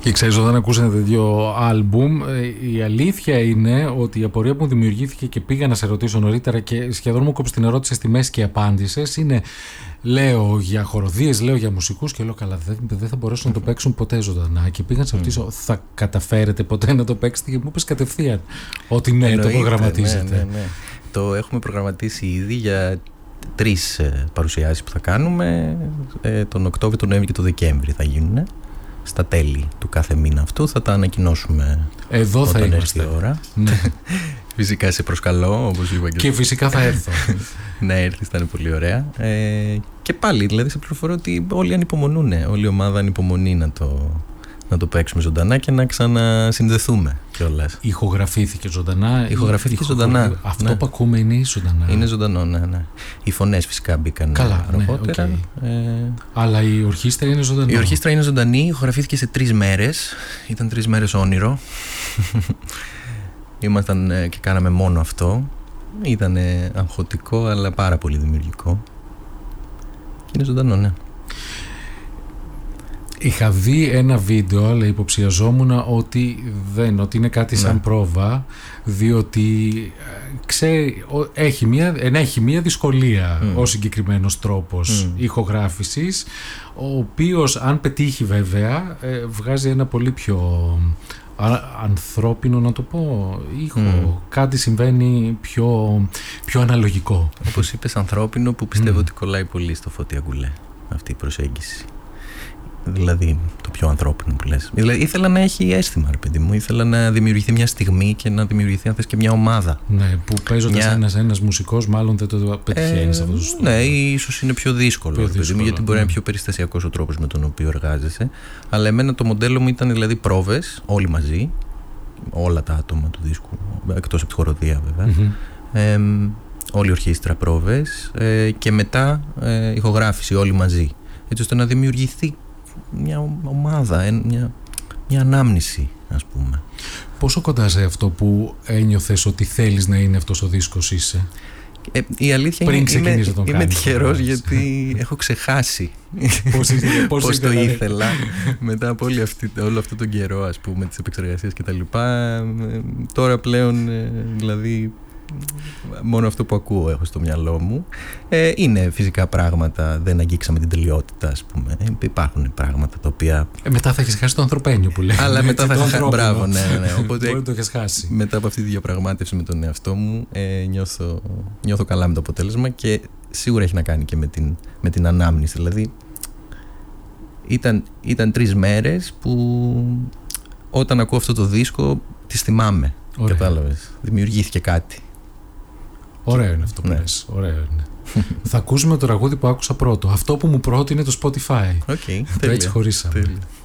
Και ξέρεις, όταν ακούσατε δύο άλμπουμ, η αλήθεια είναι ότι η απορία που μου δημιουργήθηκε και πήγα να σε ρωτήσω νωρίτερα και σχεδόν μου κόψει την ερώτηση στη μέση και απάντησες είναι, λέω για χοροδίες, λέω για μουσικούς και λέω καλά, δεν θα μπορέσουν να το παίξουν ποτέ ζωντανά. Και πήγα να σε ρωτήσω, θα καταφέρετε ποτέ να το παίξετε? Και μου είπες κατευθείαν ότι ναι, το προγραμματίζετε. Ναι. Το έχουμε προγραμματίσει ήδη για 3 παρουσιάσεις που θα κάνουμε. Τον Οκτώβριο, τον Νοέμβριο και τον Δεκέμβρη θα γίνουν. Στα τέλη του κάθε μήνα αυτού θα τα ανακοινώσουμε. Εδώ όταν θα έρθει είμαστε. η ώρα. Ναι. Φυσικά σε προσκαλώ, όπως είπα και φυσικά θα έρθω. Ναι, έρθεις, θα είναι πολύ ωραία. Και πάλι, δηλαδή, σε πληροφορώ ότι όλοι ανυπομονούν. Όλη η ομάδα ανυπομονεί να το παίξουμε ζωντανά και να ξανασυνδεθούμε κιόλας. Ηχογραφήθηκε ζωντανά. Ηχογραφήθηκε ζωντανά. Αυτό που ακούμε είναι ζωντανά. Είναι ζωντανό, ναι. Οι φωνές φυσικά μπήκαν αργότερα. Ναι, okay. Αλλά η ορχήστρα είναι ζωντανή. Η ορχήστρα είναι ζωντανή, ηχογραφήθηκε σε 3 μέρες. Ήταν 3 μέρες όνειρο. Ήμασταν και κάναμε μόνο αυτό. Ήταν αγχωτικό, αλλά πάρα πολύ δημιουργικό. Και είναι ζωντανό, ναι. Είχα δει ένα βίντεο, αλλά υποψιαζόμουν ότι είναι κάτι σαν πρόβα, διότι έχει μία δυσκολία ο συγκεκριμένος τρόπος ηχογράφησης, ο οποίος, αν πετύχει βέβαια, βγάζει ένα πολύ πιο ανθρώπινο, να το πω, ήχο. Κάτι συμβαίνει πιο αναλογικό. Όπως είπες, ανθρώπινο, που πιστεύω ότι κολλάει πολύ στο Φώτη Αγκουλέ αυτή η προσέγγιση. Δηλαδή το πιο ανθρώπινο που λες. Δηλαδή ήθελα να έχει αίσθημα, ρε παιδί μου. Ήθελα να δημιουργηθεί μια στιγμή και να δημιουργηθεί, αν θες, και μια ομάδα. Ναι, που παίζοντας ένας μουσικός μάλλον δεν το πετυχαίνεις αυτό το στόχο. Ναι, ίσως είναι πιο δύσκολο, γιατί μπορεί να είναι πιο περιστασιακός ο τρόπος με τον οποίο εργάζεσαι. Αλλά εμένα το μοντέλο μου ήταν δηλαδή πρόβες, όλοι μαζί, όλα τα άτομα του δίσκου, εκτός από τη χοροδία βέβαια. Όλη η ορχήστρα πρόβες και μετά ηχογράφηση όλοι μαζί. Έτσι ώστε να δημιουργηθεί μια ομάδα, μια ανάμνηση, ας πούμε. Πόσο κοντά σε αυτό που ένιωθες ότι θέλεις να είναι αυτός ο δίσκος είσαι? Η αλήθεια πριν είναι είμαι τυχερός, γιατί έχω ξεχάσει πώς το ήθελα μετά από όλο αυτό τον καιρό, ας πούμε, τις επεξεργασίες και τα λοιπά. Τώρα πλέον δηλαδή μόνο αυτό που ακούω έχω στο μυαλό μου. Είναι φυσικά πράγματα, δεν αγγίξαμε την τελειότητα, ας πούμε. Υπάρχουν πράγματα τα οποία. Μετά θα έχεις χάσει το ανθρωπένιο που λέει. Αλλά μετά θα έχεις χάσει. Μπράβο, ναι. Οπότε μπορεί να το έχεις χάσει. Μετά από αυτή τη διαπραγμάτευση με τον εαυτό μου, νιώθω καλά με το αποτέλεσμα και σίγουρα έχει να κάνει και με την ανάμνηση. Δηλαδή, ήταν 3 μέρες που όταν ακούω αυτό το δίσκο τις θυμάμαι. Κατάλαβες. Δημιουργήθηκε κάτι. Ωραίο είναι αυτό που λες. Ωραίο είναι. Θα ακούσουμε το τραγούδι που άκουσα πρώτο. Αυτό που μου πρότεινε το Spotify. Okay, το έτσι χωρίσαμε. Τέλεια.